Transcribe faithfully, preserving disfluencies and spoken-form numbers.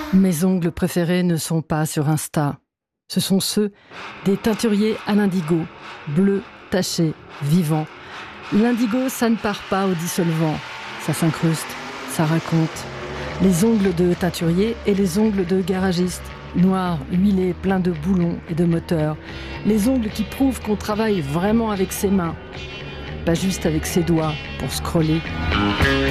Mes ongles préférés ne sont pas sur Insta. Ce sont ceux des teinturiers à l'indigo, bleu, taché, vivant. L'indigo, ça ne part pas au dissolvant. Ça s'incruste, ça raconte. Les ongles de teinturier et les ongles de garagiste. Noirs, huilés, pleins de boulons et de moteurs. Les ongles qui prouvent qu'on travaille vraiment avec ses mains. Pas juste avec ses doigts pour scroller.